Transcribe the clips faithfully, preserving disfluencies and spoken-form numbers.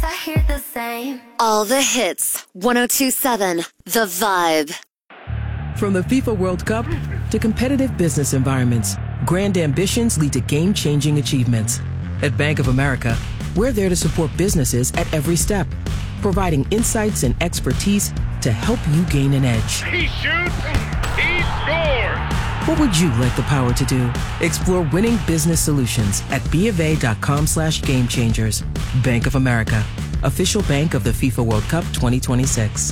I hear the same. All the hits. one oh two point seven The Vibe. From the FIFA World Cup to competitive business environments, grand ambitions lead to game-changing achievements. At Bank of America, we're there to support businesses at every step, providing insights and expertise to help you gain an edge. He shoots, he scores! What would you like the power to do? Explore winning business solutions at BofA.com slash game changers. Bank of America, official bank of the FIFA World Cup twenty twenty-six.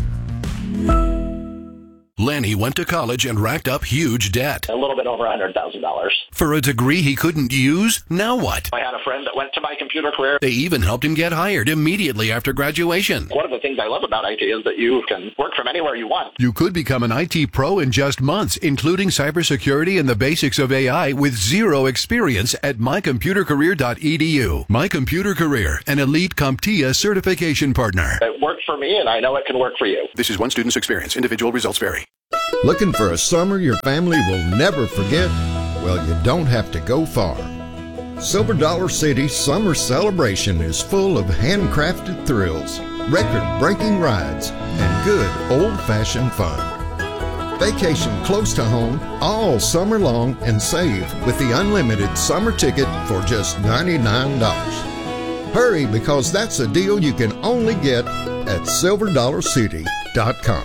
Lenny went to college and racked up huge debt. A little bit over one hundred thousand dollars. For a degree he couldn't use? Now what? I had a friend that went to my computer career. They even helped him get hired immediately after graduation. One of the things I love about I T is that you can work from anywhere you want. You could become an I T pro in just months, including cybersecurity and the basics of A I with zero experience at my computer career dot e d u. My Computer Career, an elite CompTIA certification partner. It worked for me, and I know it can work for you. This is one student's experience. Individual results vary. Looking for a summer your family will never forget? Well, you don't have to go far. Silver Dollar City's summer celebration is full of handcrafted thrills, record-breaking rides, and good old-fashioned fun. Vacation close to home all summer long and save with the unlimited summer ticket for just ninety-nine dollars. Hurry, because that's a deal you can only get at silver dollar city dot com.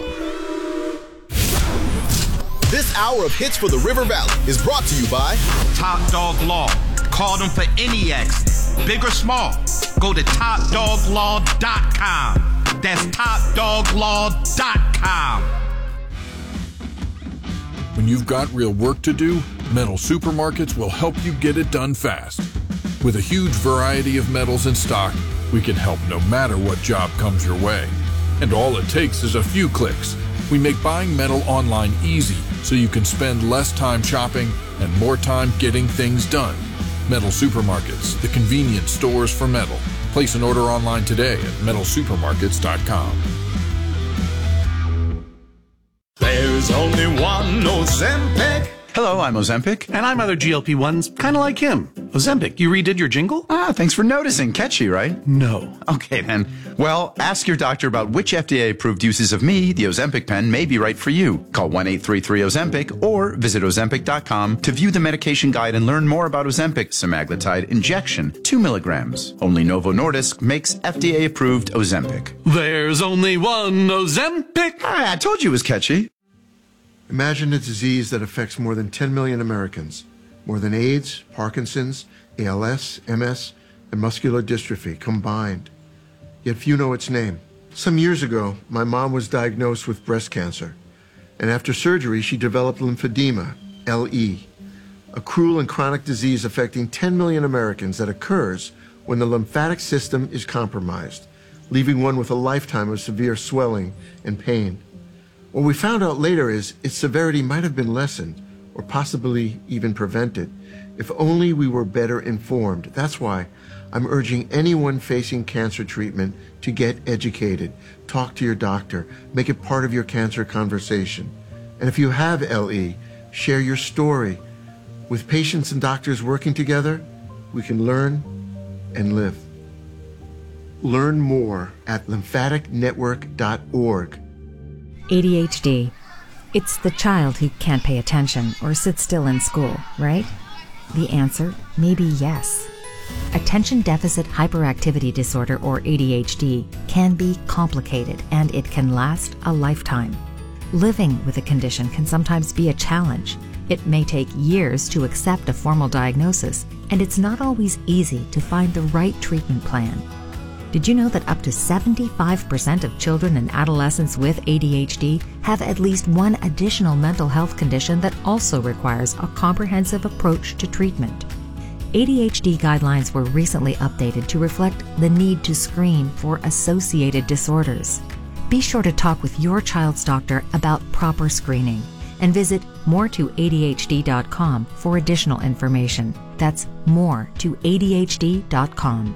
This hour of hits for the River Valley is brought to you by Top Dog Law. Call them for any accident, big or small. Go to top dog law dot com. That's top dog law dot com. When you've got real work to do, Metal Supermarkets will help you get it done fast. With a huge variety of metals in stock, we can help no matter what job comes your way. And all it takes is a few clicks. We make buying metal online easy so you can spend less time shopping and more time getting things done. Metal Supermarkets, the convenient stores for metal. Place an order online today at metal supermarkets dot com. There's only one Ozempic. Hello, I'm Ozempic. And I'm other G L P ones, kind of like him. Ozempic, you redid your jingle? Ah, thanks for noticing. Catchy, right? No. Okay, then. Well, ask your doctor about which F D A-approved uses of me, the Ozempic pen, may be right for you. Call one eight three three Ozempic or visit ozempic dot com to view the medication guide and learn more about Ozempic semaglutide injection, two milligrams. Only Novo Nordisk makes F D A-approved Ozempic. There's only one Ozempic. Ah, I told you it was catchy. Imagine a disease that affects more than ten million Americans, more than AIDS, Parkinson's, A L S, M S, and muscular dystrophy combined. Yet few know its name. Some years ago, my mom was diagnosed with breast cancer, and after surgery, she developed lymphedema, L E, a cruel and chronic disease affecting ten million Americans that occurs when the lymphatic system is compromised, leaving one with a lifetime of severe swelling and pain. What we found out later is its severity might have been lessened or possibly even prevented if only we were better informed. That's why I'm urging anyone facing cancer treatment to get educated. Talk to your doctor. Make it part of your cancer conversation. And if you have L E, share your story. With patients and doctors working together, we can learn and live. Learn more at lymphatic network dot org. A D H D. It's the child who can't pay attention or sit still in school, right? The answer may be yes. Attention Deficit Hyperactivity Disorder, or A D H D, can be complicated and it can last a lifetime. Living with a condition can sometimes be a challenge. It may take years to accept a formal diagnosis, and it's not always easy to find the right treatment plan. Did you know that up to seventy-five percent of children and adolescents with A D H D have at least one additional mental health condition that also requires a comprehensive approach to treatment? A D H D guidelines were recently updated to reflect the need to screen for associated disorders. Be sure to talk with your child's doctor about proper screening and visit more to A D H D dot com for additional information. That's more to A D H D dot com.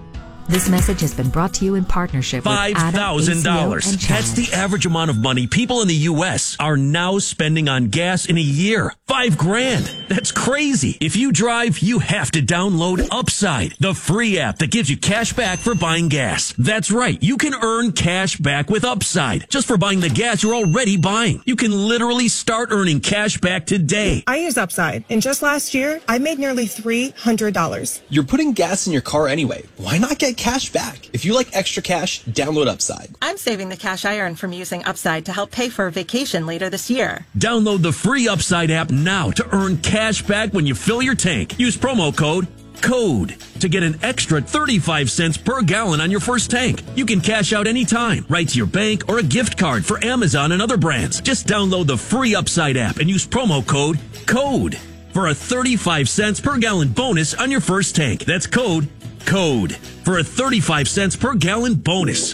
This message has been brought to you in partnership with five thousand dollars. That's the average amount of money people in the U S are now spending on gas in a year. Five grand. That's crazy. If you drive, you have to download Upside, the free app that gives you cash back for buying gas. That's right. You can earn cash back with Upside just for buying the gas you're already buying. You can literally start earning cash back today. I use Upside, and just last year, I made nearly three hundred dollars. You're putting gas in your car anyway. Why not get cash back? If you like extra cash, download Upside. I'm saving the cash I earn from using Upside to help pay for a vacation later this year. Download the free Upside app now to earn cash back when you fill your tank. Use promo code CODE to get an extra thirty-five cents per gallon on your first tank. You can cash out anytime, right to your bank or a gift card for Amazon and other brands. Just download the free Upside app and use promo code CODE for a thirty-five cents per gallon bonus on your first tank. That's code CODE for a thirty-five cents per gallon bonus.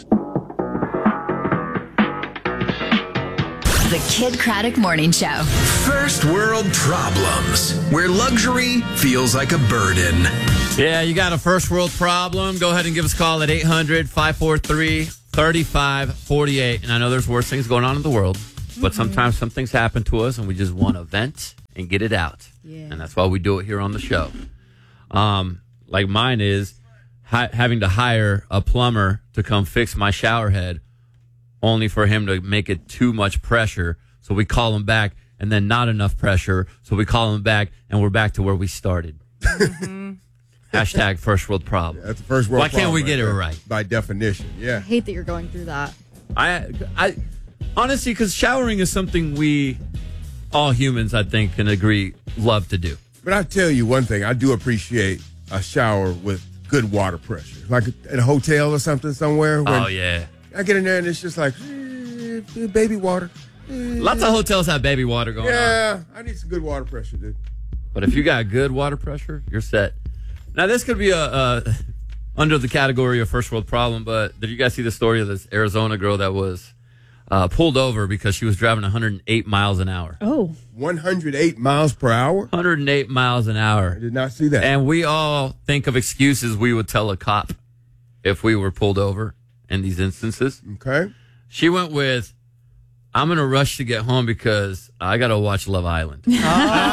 The Kid Craddock Morning Show. First world problems, where luxury feels like a burden. Yeah, you got a first world problem? Go ahead and give us a call at eight hundred, five four three, three five four eight. And I know there's worse things going on in the world, but mm-hmm. sometimes some things happen to us and we just want to vent and get it out. Yeah. And that's why we do it here on the show. Um, like mine is hi- having to hire a plumber to come fix my shower head, only for him to make it too much pressure. So we call him back, and then not enough pressure. So we call him back, and we're back to where we started. Mm-hmm. Hashtag first world problem. Yeah, that's the first world Why problem. Why can't we get right it there, right? By definition, yeah. I hate that you're going through that. I, I honestly, because showering is something we, all humans, I think, can agree, love to do. But I tell you one thing, I do appreciate a shower with good water pressure. Like in a hotel or something somewhere. Oh, yeah. I get in there and it's just like, eh, baby water. Eh. Lots of hotels have baby water going yeah, on. Yeah, I need some good water pressure, dude. But if you got good water pressure, you're set. Now, this could be a, a under the category of first world problem, but did you guys see the story of this Arizona girl that was uh, pulled over because she was driving one hundred eight miles an hour? Oh. one hundred eight miles per hour? one hundred eight miles an hour. I did not see that. And we all think of excuses we would tell a cop if we were pulled over in these instances. Okay. She went with, I'm going to rush to get home because I got to watch Love Island. Oh,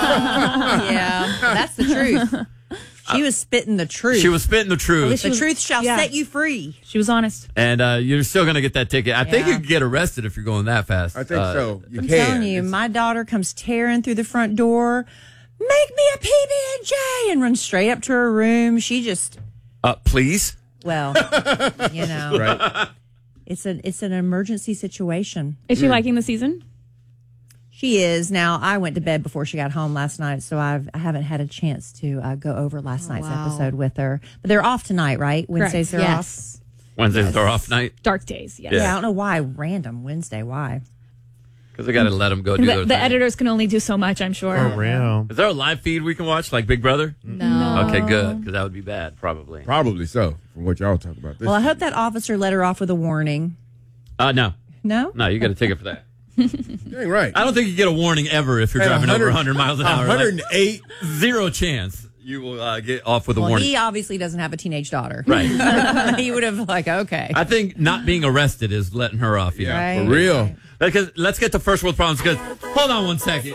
yeah. That's the truth. She was spitting the truth. She was spitting the truth. The truth shall yeah. set you free. She was honest. And uh, you're still going to get that ticket. I Yeah. think you can get arrested if you're going that fast. I think uh, so. You I'm can. telling you, It's- my daughter comes tearing through the front door, make me a P B and J, and runs straight up to her room. She just, Uh, please? well, you know, Right. it's an it's an emergency situation. Is she liking the season? She is. Now, I went to bed before she got home last night, so I've, I haven't had a chance to uh, go over last night's wow. episode with her. But they're off tonight, right? Wednesdays Correct. they're Yes. Wednesdays Yes. are off night? Dark days, yes. off. Yeah. Yeah. I don't know why. Random Wednesday. Why? Because they got to let them go do The, their the thing. editors can only do so much, I'm sure. For real. Is there a live feed we can watch, like Big Brother? No. Okay, good, because that would be bad, probably. Probably so, from what y'all talk about. This Well, I hope that officer let her off with a warning. Uh, no. No? No, you got a ticket for that. Dang right. I don't think you get a warning ever if you're At driving over one hundred one hundred miles an hour. one hundred eight Like, zero chance you will uh, get off with a Well, warning. he obviously doesn't have a teenage daughter. Right. He would have, like, okay. I think not being arrested is letting her off. Yeah, Right. for real. Because let's get to first world problems. Because hold on one second,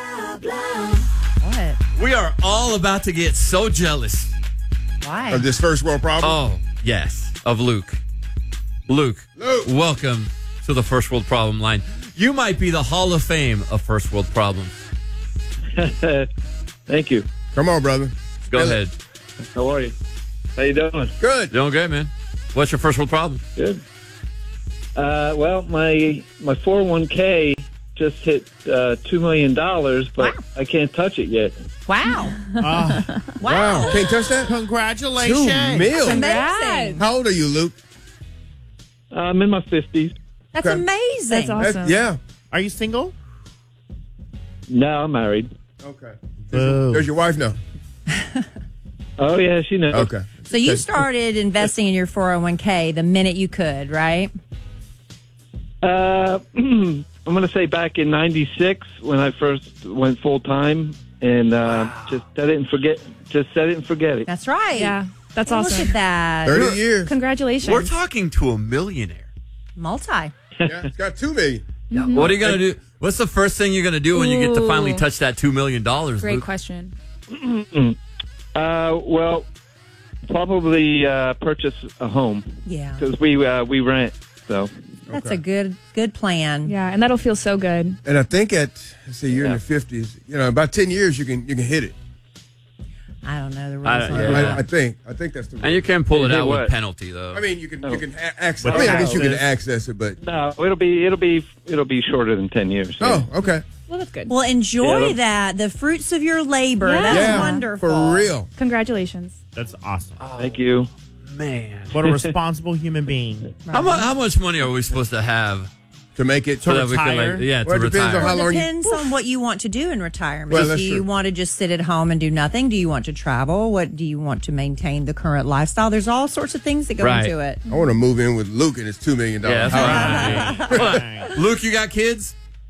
What? we are all about to get so jealous. Why? Of this first world problem? Oh yes, of Luke. Luke, Luke. welcome to the first world problem line. You might be the Hall of Fame of first world problems. Thank you. Come on, brother. Go ahead. How are you? How you doing? Good. Doing great, man. What's your first world problem? Good. Uh, well, my my four oh one k just hit uh, two million dollars, but Wow. I can't touch it yet. Wow. Uh, wow. Can't touch that? Congratulations. Two mil. Amazing. How old are you, Luke? I'm in my fifties. That's Okay. amazing. That's awesome. That's- yeah. Are you single? No, I'm married. Okay. Boo. Does your wife know? Oh, yeah, she knows. Okay. So you Okay. started investing in your four oh one k the minute you could, right? Uh, I'm going to say back in ninety-six when I first went full time, and uh, just set it and forget. Just set it and forget it. That's right. Yeah. That's Well, awesome. Look at that. thirty years. Congratulations. We're talking to a millionaire. Multi. Yeah, it's got two million. Mhm. What are you gonna do? What's the first thing you're gonna do when you get to finally Ooh. touch that two million dollars? Great Luke? question. Uh, well, probably uh, purchase a home. Yeah. Because we uh, we rent. So That's a good good plan. Yeah, and that'll feel so good. And I think at let's say you're in the fifties, you know, about ten years you can you can hit it. I don't know the rules. I, on yeah. that. I, I think I think that's the. And you can pull it Hit out what? with penalty though. I mean, you can No. you can a- access. With I mean, I guess you can taxes. access it, but no, it'll be it'll be it'll be shorter than ten years. oh, okay, Well, that's good. Well, enjoy Yeah. that. The fruits of your labor. Yeah. That's yeah, wonderful. for real. Congratulations. That's awesome. Thank you. Man, What a responsible human being. how much how much money are we supposed to have To make it To that we can retire? like yeah Well, to it depends on retire? how Well, long it you- depends on what you want to do in retirement. Well, do that's you true. want to just sit at home and do nothing? Do you want to travel? What do you want to maintain the current lifestyle? There's all sorts of things that go Right. into it. I want to move in with Luke and his two million dollars Yeah, house. that's right. Luke, you got kids?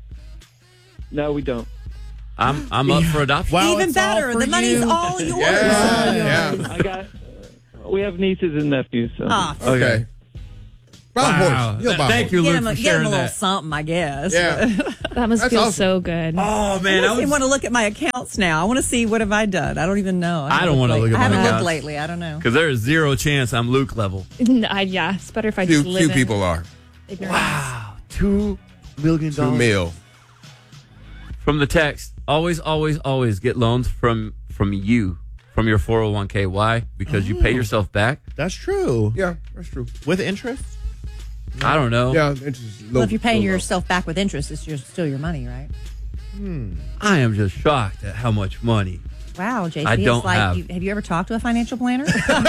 No, we don't. I'm I'm up for adoption. Well, Even it's all better. for The money's you. all yours. Yeah, yeah. I got. We have nieces and nephews. So. Ah, Okay. Buy a Wow. horse. He'll buy a Thank horse. you, Get Luke, him, a, for get him sharing a little that. something, I guess. Yeah. That must That's feel awesome. so good. Oh man, I I was want to look at my accounts now. I want to see what have I done. I don't even know. I haven't don't wanna looked look late- at I haven't my looked accounts. lately. I don't know. because there is zero chance I'm Luke level. No, I- yeah, it's better if I Few, just live few in people are ignorance. Wow, two million two dollars mil. from the text. Always, always, always get loans from from you from your four hundred one k. Why? Because you pay yourself back. That's true. Yeah, that's true. With interest? I don't know. Yeah, interest is low. Well, if you're paying low, low. yourself back with interest, it's your, still your money, right? I am just shocked at how much money. Wow, J C, I don't it's like have. You, have you ever talked to a financial planner?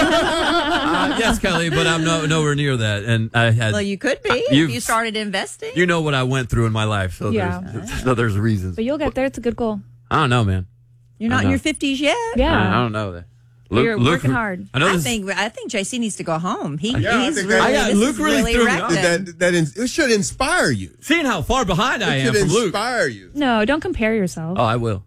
Uh, yes, Kelly, but I'm no, nowhere near that. And I had. Well, you could be if You've- you started investing. You know what I went through in my life, so Yeah. there's so there's reasons. But you'll get there. It's a good goal. I don't know, man. You're I not in know. your fifties yet. Yeah. I don't know that. You're working hard. I know I this. think I think J C needs to go home. He, Yeah, I he's think really, that- I got- this Luke is really really threw me wrecked off. him. That, that in, it should inspire you. Seeing how far behind I It am should from Luke. inspire you. No, don't compare yourself. Oh, I will.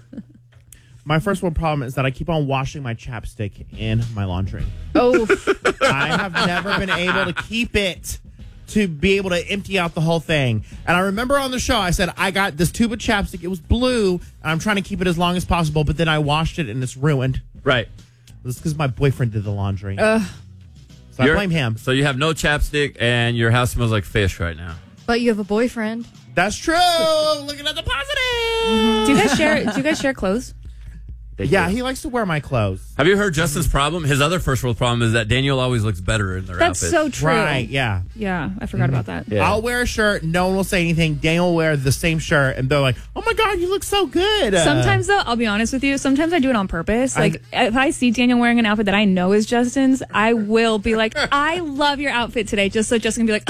My first world problem is that I keep on washing my chapstick in my laundry. Oh, I have never been able to keep it to be able to empty out the whole thing. And I remember on the show, I said, I got this tube of chapstick. It was blue, and I'm trying to keep it as long as possible, but then I washed it, and it's ruined. Right. This is because my boyfriend did the laundry. uh, so I You're- blame him. So you have no chapstick, and your house smells like fish right now. But you have a boyfriend. That's true. Looking at the positive. do you guys share? Do you guys share clothes? They Yeah, do. he likes to wear my clothes. Have you heard Justin's problem? His other first world problem is that Daniel always looks better in their That's outfits. so true. Right, yeah. Yeah, I forgot about that. Yeah. I'll wear a shirt, no one will say anything. Daniel will wear the same shirt, and they're like, oh my God, you look so good. Uh, Sometimes, though, I'll be honest with you. Sometimes I do it on purpose. Like, if I see Daniel wearing an outfit that I know is Justin's, I will be like, I love your outfit today, just so Justin can be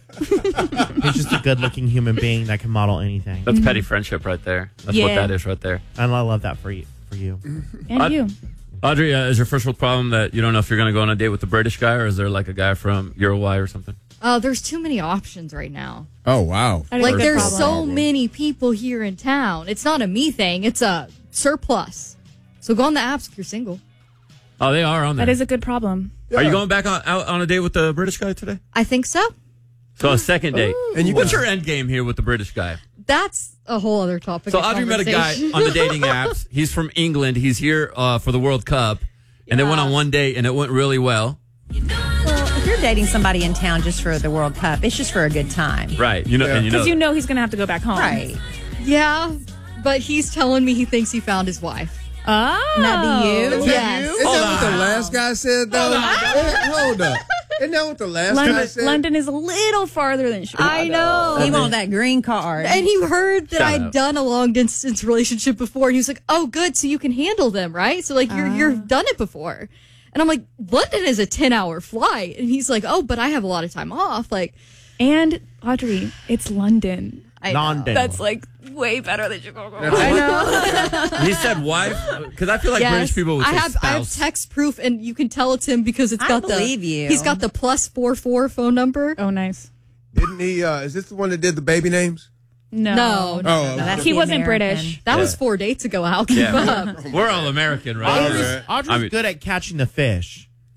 like, he's just a good looking human being that can model anything. That's petty friendship right there. That's what Yeah. that is right there. And I love that for you. For you. and Aud- you. Audrey, uh, is your first world problem that you don't know if you're going to go on a date with the British guy, or is there like a guy from Uruguay or something? Uh, there's too many options right now. Oh, wow. That is a Like, good there's problem. so many people here in town. It's not a me thing. It's a surplus. So go on the apps if you're single. Oh, they are on there. That is a good problem. Are you going back on, out on a date with the British guy today? I think so. So a second date. And you What's can- your end game here with the British guy? That's a whole other topic. So of Audrey met a guy conversation. on the dating apps. He's from England. He's here uh, for the World Cup, and they went on one date, and it went really well. Well, if you're dating somebody in town just for the World Cup, it's just for a good time. Right. You know, Yeah. and you know, Because you know he's going to have to go back home. Right. Yeah, but he's telling me he thinks he found his wife. Oh. Not be you. Is that Yes. you? Isn't Hold that what on. the last guy said, though? Eh, Hold up. Isn't that what the last guy London, said? London is a little farther than Chicago. I know. He want that green card. And he heard that Shut I'd up. done a long distance relationship before, and he was like, "Oh, good, so you can handle them, right? So like you're you've done it before." And I'm like, "London is a ten hour flight," and he's like, "Oh, but I have a lot of time off." Like, And Audrey, it's London. I know. London. That's like way better than Chicago. I know. He said wife because I feel like yes, British people would say I have I have spouse. text proof, and you can tell it's him because it's I got believe the you. he's got the plus four four phone number. Oh, nice. Didn't he, uh, is this the one that did the baby names? No. No, no, Oh, no, no. That's He the wasn't American. British. That Yeah. was four dates ago. I'll keep Yeah, up. we're, we're all American, right? Audrey's, Right. Audrey's I mean- good at catching the fish.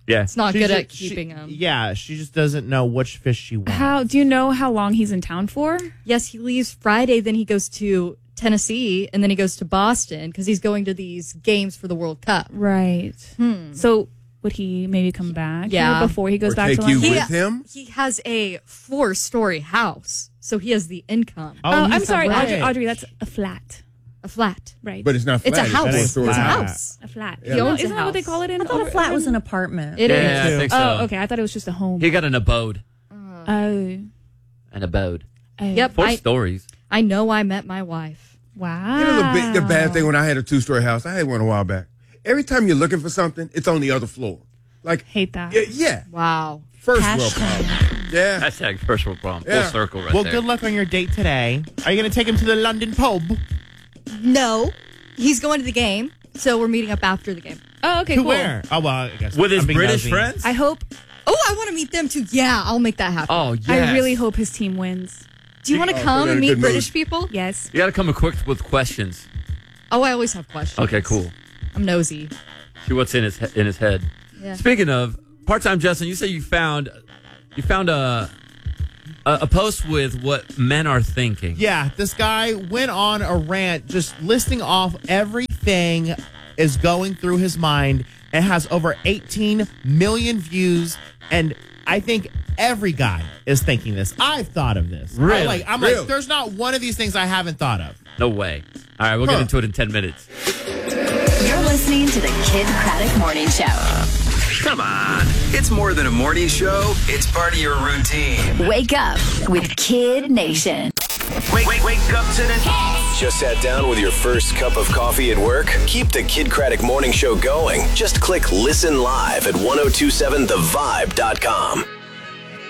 Yeah. It's not She good ju- at she- keeping them. Yeah, she just doesn't know which fish she wants. How do you know how long he's in town for? Yes, he leaves Friday, then he goes to Tennessee, and then he goes to Boston because he's going to these games for the World Cup. Right. Hmm. So would he maybe come back? Yeah. here before he goes Or back take to you London? with him? He has a four-story house, so he has the income. Oh, I'm he's sorry, right. Audrey, Audrey. That's a flat. A flat. Right. But it's not It's flat. a house. four It's a stories high. house. A flat. Yeah. He owns, It's a isn't that what they house. call it in I thought a flat was an apartment. It is. Yeah, I think so. Oh, okay. I thought it was just a home. He got an abode. Oh. An abode. Oh. Yep. Four I, stories. I know I met my wife. Wow. You know the, big, the bad thing when I had a two-story house, I had one a while back. Every time you're looking for something, it's on the other floor. Like Hate that. Yeah. yeah. Wow. First Cash world problem. Yeah. Hashtag first world problem. Yeah. Full circle right Well, there. good luck on your date today. Are you going to take him to the London pub? No. He's going to the game, so we're meeting up after the game. Oh, okay, To cool. where? Oh, well, I guess. With his I'm being British nosy. friends? I hope. Oh, I want to meet them too. Yeah, I'll make that happen. Oh, yes. I really hope his team wins. Do you want to Oh, come they're in and a meet good mood. British people? Yes. You got to come equipped with questions. Oh, I always have questions. Okay, cool. I'm nosy. See what's in his he- in his head. Yeah. Speaking of part-time Justin, you say you found you found a, a a post with what men are thinking. Yeah, this guy went on a rant just listing off everything is going through his mind. It has over eighteen million views, and I think every guy is thinking this. I've thought of this. Really? I'm like, I'm Really? like, there's not one of these things I haven't thought of. No way. All right, we'll Huh. get into it in ten minutes. You're listening to the Kid Craddock Morning Show. Come on. It's more than a morning show. It's part of your routine. Wake up with Kid Nation. Wake, wake, wake up to the Just sat down with your first cup of coffee at work? Keep the Kid Craddock Morning Show going. Just click listen live at ten twenty-seven the vibe dot com.